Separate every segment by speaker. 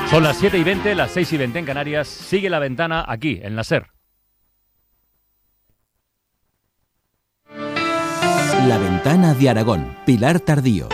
Speaker 1: Son las 7:20, las 6:20 en Canarias. Sigue La Ventana aquí, en la SER.
Speaker 2: La Ventana de Aragón, Pilar Tardío.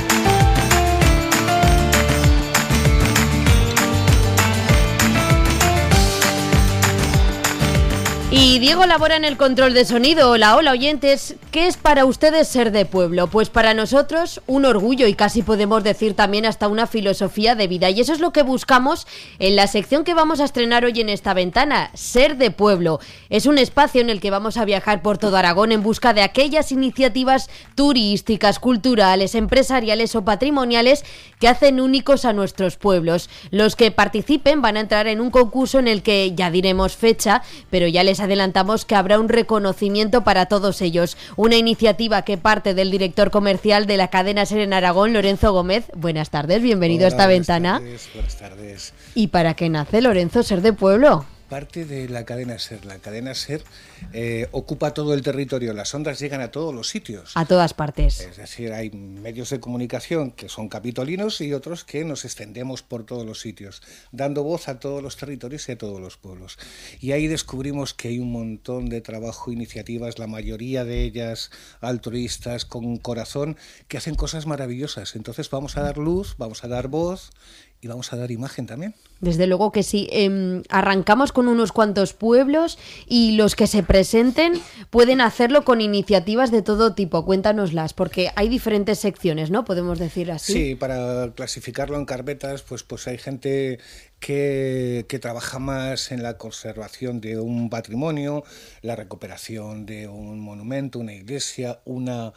Speaker 3: Y Diego labora en el control de sonido. Hola, hola oyentes. ¿Qué es para ustedes ser de pueblo? Pues para nosotros un orgullo y casi podemos decir también hasta una filosofía de vida. Y eso es lo que buscamos en la sección que vamos a estrenar hoy en esta ventana, Ser de Pueblo. Es un espacio en el que vamos a viajar por todo Aragón en busca de aquellas iniciativas turísticas, culturales, empresariales o patrimoniales que hacen únicos a nuestros pueblos. Los que participen van a entrar en un concurso en el que ya diremos fecha, pero ya les adelantamos que habrá un reconocimiento para todos ellos. Una iniciativa que parte del director comercial de la cadena SER en Aragón, Lorenzo Gómez. Buenas tardes, bienvenido a esta ventana.
Speaker 4: Buenas tardes.
Speaker 3: ¿Y para qué nace, Lorenzo, Ser de Pueblo?
Speaker 4: Parte de la cadena SER. La cadena SER ocupa todo el territorio. Las ondas llegan a todos los sitios.
Speaker 3: A todas partes.
Speaker 4: Es decir, hay medios de comunicación que son capitolinos y otros que nos extendemos por todos los sitios, dando voz a todos los territorios y a todos los pueblos. Y ahí descubrimos que hay un montón de trabajo, iniciativas, la mayoría de ellas altruistas, con corazón, que hacen cosas maravillosas. Entonces vamos a dar luz, vamos a dar voz y vamos a dar imagen también.
Speaker 3: Desde luego que sí. Arrancamos con unos cuantos pueblos y los que se presenten pueden hacerlo con iniciativas de todo tipo. Cuéntanoslas, porque hay diferentes secciones, ¿no? Podemos decir así.
Speaker 4: Sí, para clasificarlo en carpetas, pues hay gente que trabaja más en la conservación de un patrimonio, la recuperación de un monumento, una iglesia, una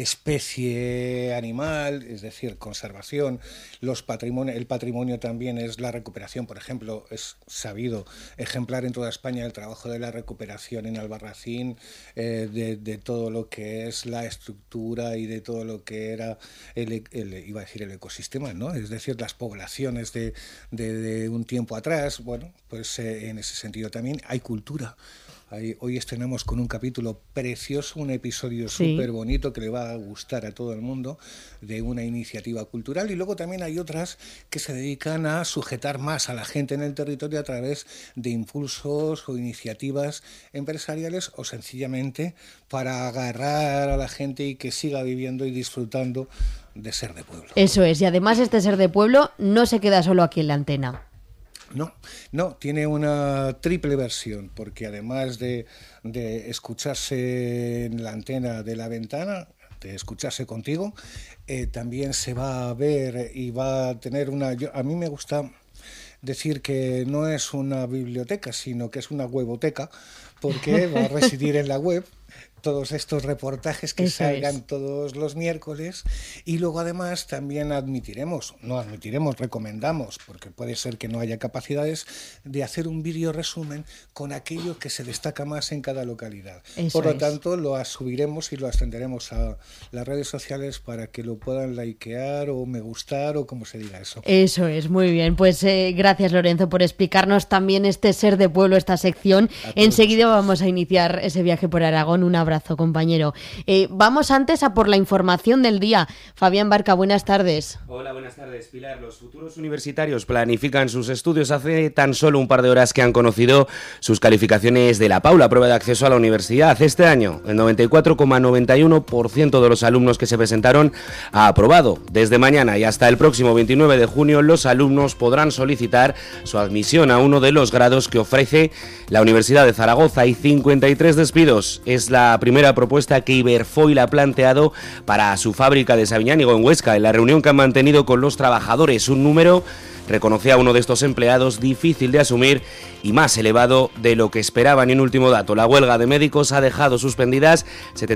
Speaker 4: especie animal, es decir, conservación. El patrimonio también es la recuperación. Por ejemplo, es sabido, ejemplar en toda España el trabajo de la recuperación en Albarracín, de todo lo que es la estructura y de todo lo que era el ecosistema, ¿no? Es decir, las poblaciones de un tiempo atrás. Bueno, pues en ese sentido también hay cultura. Hoy estrenamos con un capítulo precioso, un episodio súper bonito que le va a gustar a todo el mundo, de una iniciativa cultural, y luego también hay otras que se dedican a sujetar más a la gente en el territorio a través de impulsos o iniciativas empresariales, o sencillamente para agarrar a la gente y que siga viviendo y disfrutando de ser de pueblo.
Speaker 3: Eso es, y además este Ser de Pueblo no se queda solo aquí en la antena.
Speaker 4: No, tiene una triple versión, porque además de escucharse en la antena de La Ventana, de escucharse contigo, también se va a ver y va a tener a mí me gusta decir que no es una biblioteca, sino que es una weboteca, porque va a residir en la web todos estos reportajes que salgan todos los miércoles, y luego además también recomendamos, porque puede ser que no haya capacidades, de hacer un vídeo resumen con aquello que se destaca más en cada localidad. Por lo tanto, lo subiremos y lo extenderemos a las redes sociales para que lo puedan likear o me gustar o como se diga eso.
Speaker 3: Eso es, muy bien. Pues gracias, Lorenzo, por explicarnos también este Ser de Pueblo, esta sección. Enseguida vamos a iniciar ese viaje por Aragón. Un abrazo, compañero. Vamos antes a por la información del día. Fabián Barca, buenas tardes.
Speaker 5: Hola, buenas tardes, Pilar. Los futuros universitarios planifican sus estudios. Hace tan solo un par de horas que han conocido sus calificaciones de la PAU, prueba de acceso a la universidad. Este año, el 94,91% de los alumnos que se presentaron ha aprobado. Desde mañana y hasta el próximo 29 de junio, los alumnos podrán solicitar su admisión a uno de los grados que ofrece la Universidad de Zaragoza. Hay 53 despidos. Es la primera propuesta que Iberfoil ha planteado para su fábrica de Sabiñánigo, en Huesca. En la reunión que han mantenido con los trabajadores, un número, reconocía a uno de estos empleados, difícil de asumir y más elevado de lo que esperaban. Y un último dato: la huelga de médicos ha dejado suspendidas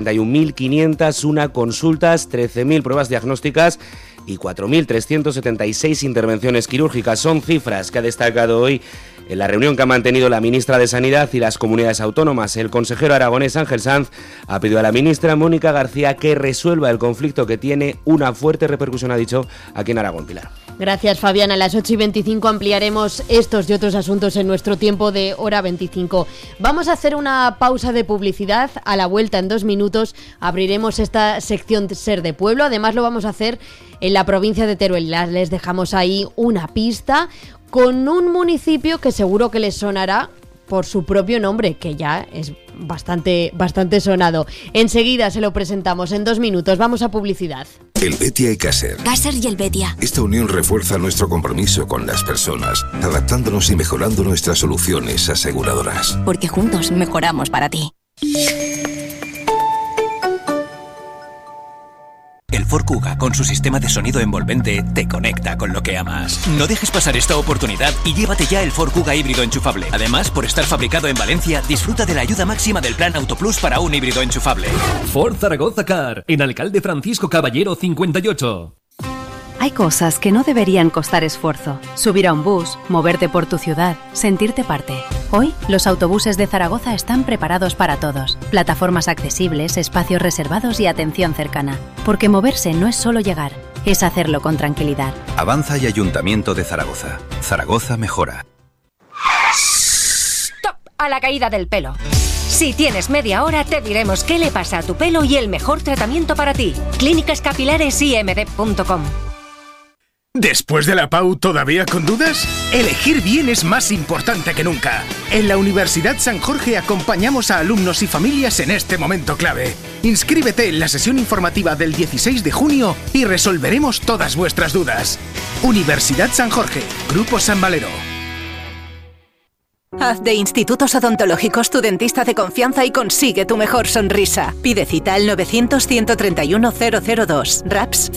Speaker 5: 71.501 consultas, 13.000 pruebas diagnósticas y 4.376 intervenciones quirúrgicas. Son cifras que ha destacado hoy en la reunión que ha mantenido la ministra de Sanidad y las comunidades autónomas. El consejero aragonés Ángel Sanz ha pedido a la ministra Mónica García que resuelva el conflicto que tiene una fuerte repercusión, ha dicho, aquí en Aragón. Pilar.
Speaker 3: Gracias, Fabián. A las 8:25 ampliaremos estos y otros asuntos en nuestro tiempo de hora 25. Vamos a hacer una pausa de publicidad. A la vuelta, en 2 minutos, abriremos esta sección Ser de Pueblo. Además, lo vamos a hacer en la provincia de Teruel. Les dejamos ahí una pista. con un municipio que seguro que les sonará por su propio nombre, que ya es bastante sonado. Enseguida se lo presentamos en 2 minutos. Vamos a publicidad.
Speaker 6: Helvetia y Caser.
Speaker 7: Caser y Helvetia.
Speaker 6: Esta unión refuerza nuestro compromiso con las personas, adaptándonos y mejorando nuestras soluciones aseguradoras.
Speaker 7: Porque juntos mejoramos para ti.
Speaker 2: El Ford Kuga, con su sistema de sonido envolvente, te conecta con lo que amas. No dejes pasar esta oportunidad y llévate ya el Ford Kuga híbrido enchufable. Además, por estar fabricado en Valencia, disfruta de la ayuda máxima del plan Autoplus para un híbrido enchufable.
Speaker 8: Ford Zaragoza Car, en Alcalde Francisco Caballero 58.
Speaker 9: Hay cosas que no deberían costar esfuerzo. Subir a un bus, moverte por tu ciudad, sentirte parte. Hoy, los autobuses de Zaragoza están preparados para todos. Plataformas accesibles, espacios reservados y atención cercana. Porque moverse no es solo llegar, es hacerlo con tranquilidad.
Speaker 10: Avanza y Ayuntamiento de Zaragoza. Zaragoza mejora.
Speaker 11: ¡Stop! A la caída del pelo. Si tienes media hora, te diremos qué le pasa a tu pelo y el mejor tratamiento para ti. clínicascapilaresimd.com.
Speaker 12: ¿Después de la PAU todavía con dudas? Elegir bien es más importante que nunca. En la Universidad San Jorge acompañamos a alumnos y familias en este momento clave. Inscríbete en la sesión informativa del 16 de junio y resolveremos todas vuestras dudas. Universidad San Jorge, Grupo San Valero.
Speaker 13: Haz de Institutos Odontológicos tu dentista de confianza y consigue tu mejor sonrisa. Pide cita al 900-131-002. RAPS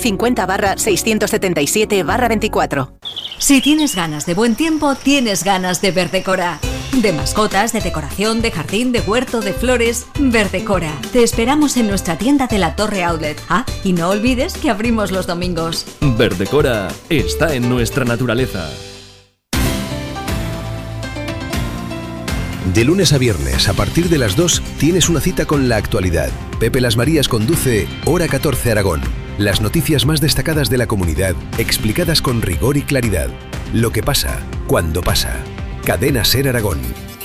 Speaker 13: 50/677/24.
Speaker 14: Si tienes ganas de buen tiempo, tienes ganas de Verdecora. De mascotas, de decoración, de jardín, de huerto, de flores. Verdecora. Te esperamos en nuestra tienda de la Torre Outlet. Ah, y no olvides que abrimos los domingos.
Speaker 8: Verdecora está en nuestra naturaleza.
Speaker 15: De lunes a viernes, a partir de las 2, tienes una cita con la actualidad. Pepe Las Marías conduce Hora 14 Aragón. Las noticias más destacadas de la comunidad, explicadas con rigor y claridad. Lo que pasa, cuando pasa. Cadena Ser Aragón.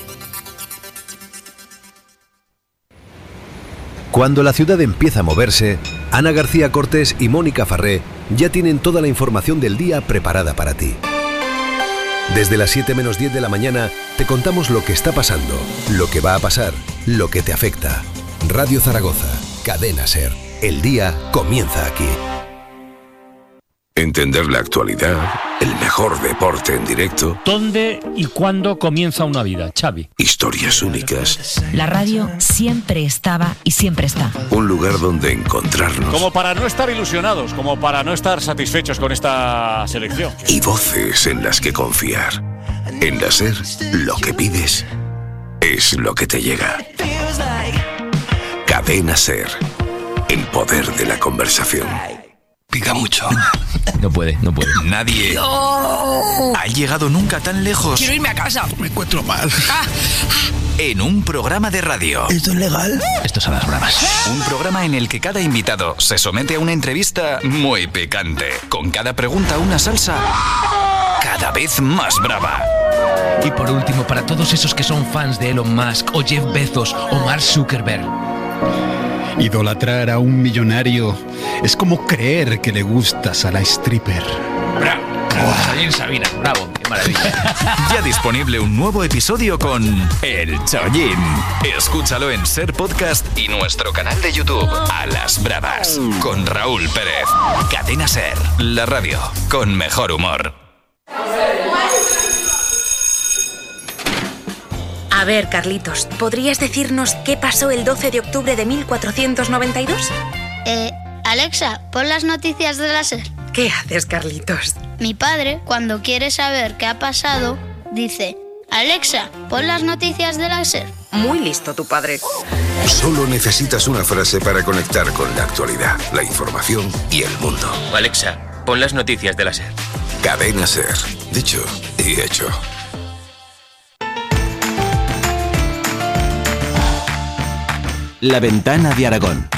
Speaker 15: Cuando la ciudad empieza a moverse, Ana García Cortés y Mónica Farré ya tienen toda la información del día preparada para ti. Desde las 7 menos 10 de la mañana te contamos lo que está pasando, lo que va a pasar, lo que te afecta. Radio Zaragoza, Cadena Ser. El día comienza aquí.
Speaker 6: Entender la actualidad, el mejor deporte en directo.
Speaker 1: ¿Dónde y cuándo comienza una vida, Xavi?
Speaker 6: Historias únicas.
Speaker 16: La radio siempre estaba y siempre está.
Speaker 6: Un lugar donde encontrarnos.
Speaker 17: Como para no estar ilusionados, como para no estar satisfechos con esta selección.
Speaker 6: Y voces en las que confiar. En la Ser, lo que pides es lo que te llega. Cadena Ser. El poder de la conversación.
Speaker 10: Pica mucho.
Speaker 18: No puede.
Speaker 10: Nadie ha llegado nunca tan lejos.
Speaker 18: Quiero irme a casa.
Speaker 10: Me encuentro mal. En un programa de radio.
Speaker 18: ¿Esto es legal? Esto es a las bravas.
Speaker 10: Un programa en el que cada invitado se somete a una entrevista muy picante. Con cada pregunta una salsa cada vez más brava.
Speaker 18: Y por último, para todos esos que son fans de Elon Musk o Jeff Bezos o Mark Zuckerberg.
Speaker 19: Idolatrar a un millonario es como creer que le gustas a la stripper.
Speaker 18: ¡Bravo! Bien, Sabina, bravo, qué maravilla.
Speaker 10: Ya disponible un nuevo episodio con El Chollín. Escúchalo en Ser Podcast y nuestro canal de YouTube, A las Bravas, con Raúl Pérez. Cadena Ser, la radio con mejor humor.
Speaker 11: A ver, Carlitos, ¿podrías decirnos qué pasó el 12 de octubre de 1492?
Speaker 20: Alexa, pon las noticias de la SER.
Speaker 11: ¿Qué haces, Carlitos?
Speaker 20: Mi padre, cuando quiere saber qué ha pasado, dice: Alexa, pon las noticias de la SER.
Speaker 11: Muy listo tu padre.
Speaker 6: Solo necesitas una frase para conectar con la actualidad, la información y el mundo.
Speaker 21: Alexa, pon las noticias de la SER.
Speaker 6: Cadena Ser. Dicho y hecho.
Speaker 2: La Ventana de Aragón.